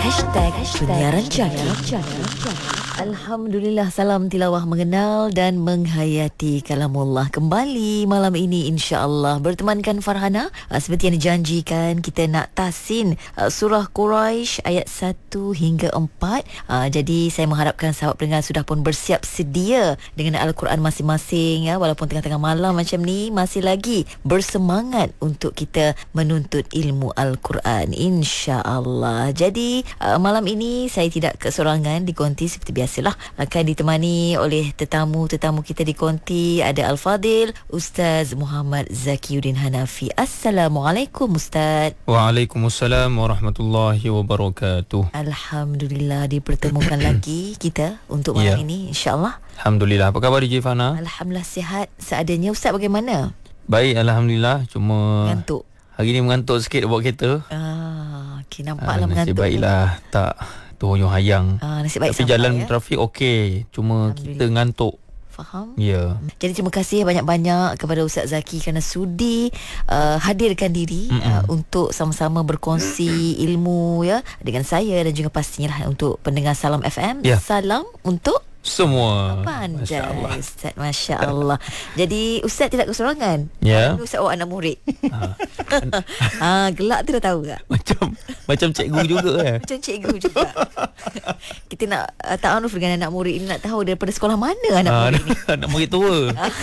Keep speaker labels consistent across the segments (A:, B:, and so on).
A: Penyiaran Jaya. Alhamdulillah, salam tilawah mengenal dan menghayati kalamullah kembali malam ini insya-Allah bertemankan Farhana. Seperti yang dijanjikan, kita nak tahsin surah Quraisy ayat 1 hingga 4. Jadi saya mengharapkan sahabat pendengar sudah pun bersiap sedia dengan Al-Quran masing-masing ya, walaupun tengah-tengah malam macam ni masih lagi bersemangat untuk kita menuntut ilmu Al-Quran insya-Allah. Jadi malam ini saya tidak kesorangan di konti, seperti biasalah akan ditemani oleh tetamu-tetamu kita di konti. Ada Al-Fadil Ustaz Muhammad Zakiuddin Hanafi. Assalamualaikum Ustaz.
B: Waalaikumsalam warahmatullahi wabarakatuh.
A: Alhamdulillah dipertemukan lagi kita untuk malam ini insya-Allah.
B: Alhamdulillah. Apa khabar DJ Fana?
A: Alhamdulillah sihat seadanya. Ustaz bagaimana?
B: Baik, alhamdulillah. Cuma
A: ngantuk.
B: Hari ni mengantuk sikit bawa kereta.
A: Okey, nampaklah mengantuk.
B: Nasib baiklah tak terhuyung hayang.
A: Nasib baik.
B: Tapi jalan trafik okey. Cuma kita ngantuk.
A: Faham?
B: Ya.
A: Jadi terima kasih banyak-banyak kepada Ustaz Zaki kerana sudi hadirkan diri untuk sama-sama berkongsi ilmu ya dengan saya dan juga pastinya lah untuk pendengar Salam FM. Salam untuk
B: semua.
A: Pandai Ustaz, Masya Allah. Jadi Ustaz tidak kesorangan. Ustaz awak anak murid. Gelak tu dah tahu tak?
B: Macam cikgu juga kan?
A: Macam cikgu juga. Kita nak ta'aruf dengan anak murid ini, nak tahu daripada sekolah mana anak murid ni.
B: Anak murid tua.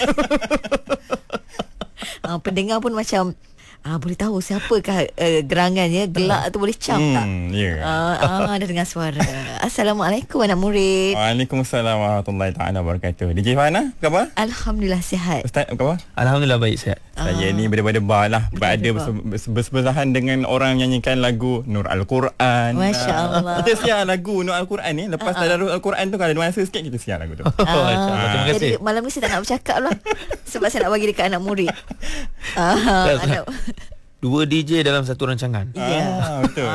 A: Pendengar pun macam boleh tahu siapakah gerangannya. Gelak tu boleh cam tak? Dah dengar suara. Assalamualaikum anak murid.
C: Waalaikumsalam warahmatullahi ta'ala wabarakatuh. DJ Fana, apa khabar?
A: Alhamdulillah sihat.
C: Ustaz, apa khabar?
B: Alhamdulillah baik, sihat.
C: Saya ni berdebar lah. Berada bersebelahan dengan orang menyanyikan lagu Nur Al-Quran.
A: Masya Allah.
C: Kita siar lagu Nur Al-Quran ni. Lepas tadarus Al-Quran tu, kalau ada masa sikit kita siar lagu tu.
B: Terima kasih.
A: Jadi malam ni saya tak nak bercakap lah sebab saya nak bagi dekat anak murid.
B: Dua DJ dalam satu rancangan.
A: Ya.
C: Betul.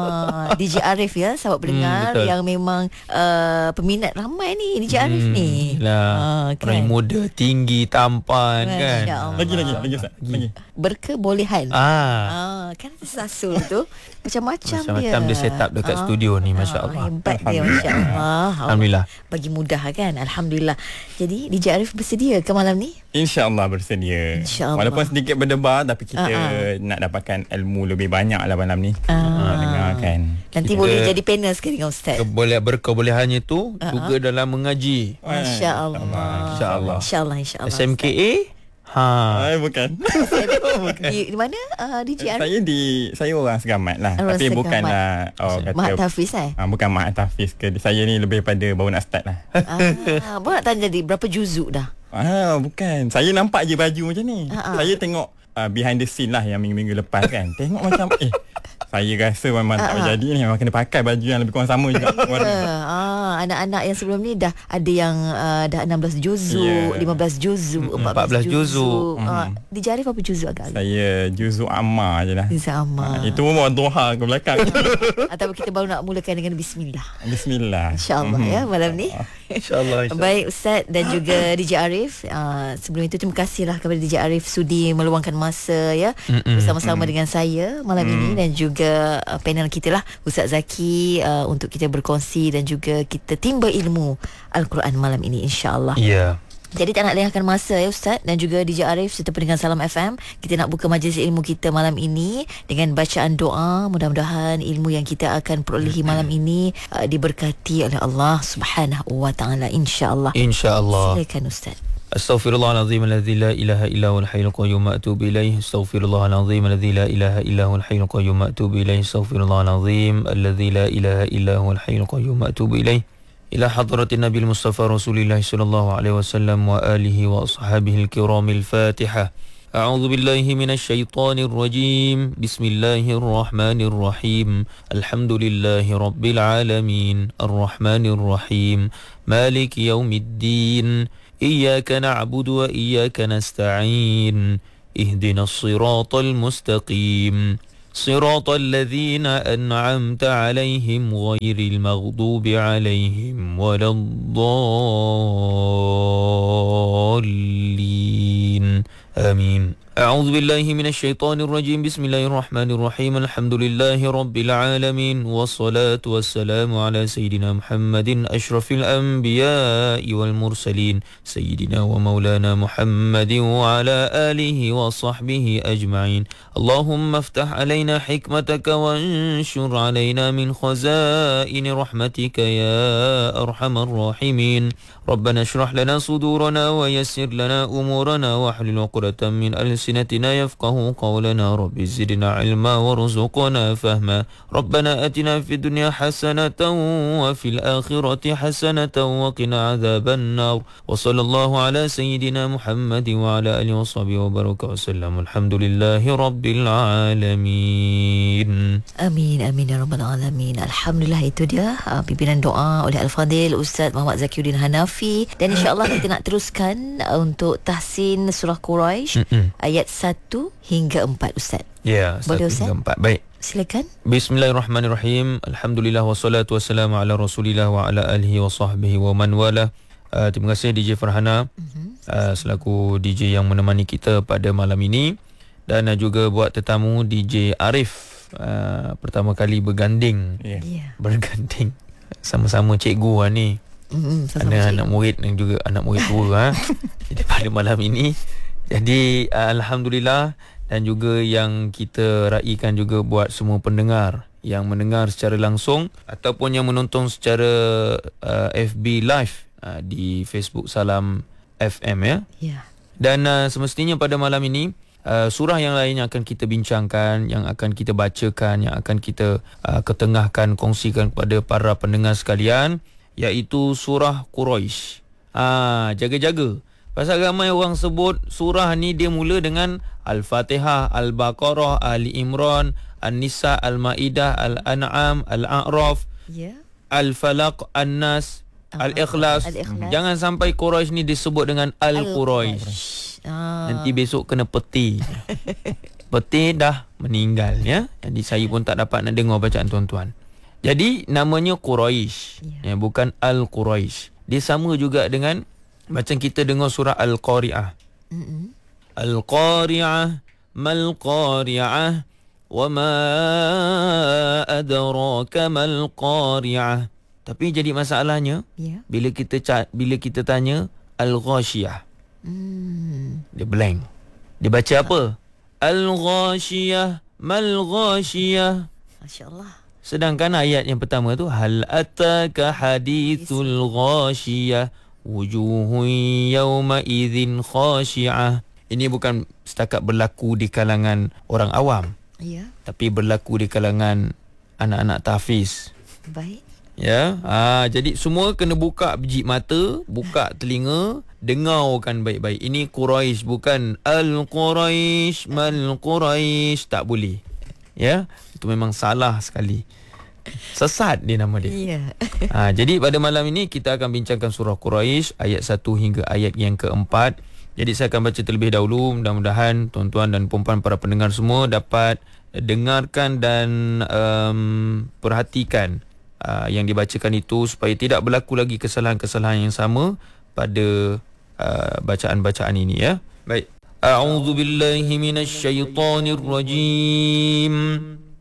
A: DJ Arif ya, sahabat pendengar yang memang peminat ramai ni DJ Arif ni.
B: Orang muda, tinggi, tampan. Kan.
C: Lagi Ustaz. Lagi.
A: Berkebolehan. Kan tersasul tu macam-macam dia.
B: Macam dia set up dekat studio ni, masya-Allah.
A: Hebat dia, masya-Allah.
B: Alhamdulillah.
A: Bagi mudah kan. Alhamdulillah. Jadi DJ Arif bersedia ke malam ni?
C: InsyaAllah bersedia. Walaupun sedikit berdebar, tapi kita nak dapatkan ilmu lebih banyak lah malam ni. Dengarkan.
A: Nanti kita boleh jadi panel sekali dengan Ustaz.
B: Berkebolehannya tu juga dalam mengaji.
A: Masya-Allah.
B: InsyaAllah.
A: InsyaAllah.
B: SMKA?
C: Bukan.
A: Di mana DJ Arif?
C: Saya orang Segamat lah. Tapi bukanlah
A: Mahat Tafiz
C: bukan Mahat Tafiz ke. Saya ni lebih pada baru nak start lah.
A: Baru nak tanya jadi berapa juzuk dah?
C: Bukan. Saya nampak je baju macam ni. Saya tengok behind the scene lah yang minggu-minggu lepas kan. Tengok macam saya rasa memang tak boleh jadi ni. Memang kena pakai baju yang lebih kurang sama juga.
A: Anak-anak yang sebelum ni dah ada yang dah 16 juzuk, 15 juzuk, 14 juzuk. DJ Arif apa juzuk agak-agak?
C: Saya juzuk amma je lah.
A: Juzuk amma.
C: Itu pun duha ke belakang.
A: Ataupun kita baru nak mulakan dengan Bismillah.
C: Bismillah.
A: InsyaAllah ya malam ni.
B: InsyaAllah.
A: Baik Ustaz dan juga DJ Arif. Sebelum itu terima kasihlah kepada DJ Arif sudi meluangkan masa ya bersama-sama dengan saya malam ini dan juga panel kita lah Ustaz Zaki untuk kita berkongsi dan juga kita timba ilmu Al-Quran malam ini insya-Allah.
B: Ya.
A: Jadi tak nak lengahkan masa ya Ustaz dan juga DJ Arif serta pendengar Salam FM. Kita nak buka majlis ilmu kita malam ini dengan bacaan doa. Mudah-mudahan ilmu yang kita akan perolehi malam ini diberkati oleh Allah Subhanahu wa taala insya-Allah.
B: Insya-Allah.
A: Silakan Ustaz.
B: Astaghfirullahalazim alladzi la ilaha illa huwal hayyul qayyum wa atubu ilaih. Astaghfirullahalazim alladzi la ilaha illa huwal hayyul qayyum wa atubu ilaih. Astaghfirullahalazim alladzi la ilaha illa huwal hayyul qayyum wa atubu ilaih. Ila hadratin Nabil Mustafa Rasulillah sallallahu alaihi wasallam wa alihi wa ashabihi al-kiramil Fatihah. A'udzu billahi minasy syaithanir rajim. Bismillahirrahmanirrahim. Alhamdulillahi rabbil alamin. Arrahmanir rahim. Maliki yaumiddin. Iyyaka na'budu wa iyyaka nasta'in. Ihdinas siratal mustaqim. صراط الذين أنعمت عليهم غير المغضوب عليهم ولا الضالين آمين. أعوذ بالله من الشيطان الرجيم بسم الله الرحمن الرحيم الحمد لله رب العالمين والصلاة والسلام على سيدنا محمد أشرف الأنبياء والمرسلين سيدنا ومولانا محمد وعلى آله وصحبه أجمعين اللهم افتح علينا حكمتك وانشر علينا من خزائن رحمتك يا أرحم الراحمين ربنا اشرح لنا صدورنا ويسر لنا أمورنا واحلل عقدة من ألسنتنا يفقه قولنا رب زدنا علما وارزقنا فهما ربنا أتنا في الدنيا حسنة وفي الآخرة حسنة وقنا عذاب النار وصلى الله على سيدنا محمد وعلى آله وصحبه وبارك وسلم الحمد لله رب العالمين.
A: Amin, amin ya rabbal alamin. Alhamdulillah, itu dia pimpinan doa oleh Al-Fadil Ustaz Muhammad Zakiuddin Hanafi. Dan insya-Allah kita nak teruskan untuk tahsin surah Quraisy ayat 1 hingga 4 Ustaz.
B: Ya, 1 hingga 4. Baik.
A: Silakan.
B: Bismillahirrahmanirrahim. Alhamdulillah wassalatu wassalamu ala Rasulillah wa ala alihi wa sahbihi wa man wala. Terima kasih DJ Farhana selaku DJ yang menemani kita pada malam ini, dan juga buat tetamu DJ Arif pertama kali berganding. Berganding sama-sama cikgu ni. Ada anak murid dan juga anak murid tua jadi pada malam ini. Jadi alhamdulillah, dan juga yang kita raikan juga buat semua pendengar yang mendengar secara langsung ataupun yang menonton secara FB live di Facebook Salam FM ya. Dan semestinya pada malam ini surah yang lain yang akan kita bincangkan, yang akan kita bacakan, yang akan kita ketengahkan, kongsikan kepada para pendengar sekalian, iaitu surah Quraisy. Jaga-jaga. Pasal ramai orang sebut surah ni dia mula dengan Al-Fatihah, Al-Baqarah, Ali Imran, An-Nisa, Al-Maidah, Al-An'am, Al-A'raf, Al-Falaq, An-Nas, Al-Ikhlas. Jangan sampai Quraisy ni disebut dengan Al-Quraisy. Nanti besok kena peti. Peti dah meninggal ya. Jadi saya pun tak dapat nak dengar bacaan tuan-tuan. Jadi namanya Quraisy, bukan Al-Quraisy. Dia sama juga dengan macam kita dengar surah Al-Qari'ah. Al-Qari'ah, mal-Qari'ah, wa ma adraka mal-Qari'ah. Tapi jadi masalahnya bila kita tanya Al-Ghashiyah, dia blank. Dia baca apa? Al-Ghashiyah, mal-Ghashiyah.
A: Masya-Allah.
B: Sedangkan ayat yang pertama tu hal ataka hadithul ghashiyah wujuhun yawma idzin khashi'ah. Ini bukan setakat berlaku di kalangan orang awam, tapi berlaku di kalangan anak-anak tahfiz.
A: Baik.
B: Ya, jadi semua kena buka biji mata, buka telinga, dengarkan baik-baik. Ini Quraisy, bukan Al-Quraisy, Mal-Quraisy. Tak boleh. Ya, itu memang salah sekali. Sesat dia nama dia. Jadi pada malam ini kita akan bincangkan surah Quraisy ayat 1 hingga ayat yang keempat. Jadi saya akan baca terlebih dahulu. Mudah-mudahan tuan-tuan dan puan-puan para pendengar semua dapat dengarkan dan perhatikan yang dibacakan itu, supaya tidak berlaku lagi kesalahan-kesalahan yang sama pada bacaan-bacaan ini ya. Baik. A'udzu billahi minasy syaithanir rajim.